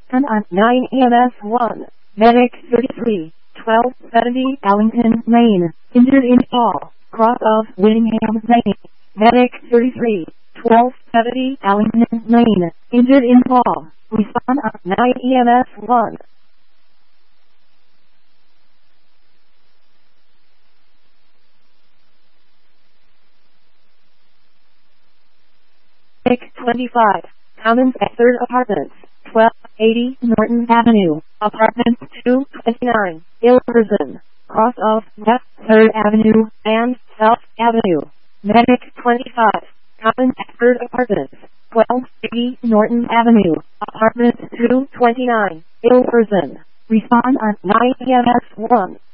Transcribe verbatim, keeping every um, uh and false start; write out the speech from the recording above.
Respond on nine E M S one. Medic thirty-three, twelve seventy Allington Lane. Injured in fall. Cross of Winningham Lane. Medic thirty-three, twelve seventy Allington Lane. Injured in fall. Respond on nine E M S one. Medic twenty-five. Commons at third Apartments. twelve eighty Norton Avenue. Apartment two twenty-nine. Ilverson. Cross of West third Avenue and South Avenue. Medic twenty-five. Commons at third Apartments. twelve eighty Norton Avenue. Apartment two twenty-nine. Ilverson. Respond on nine E M S one.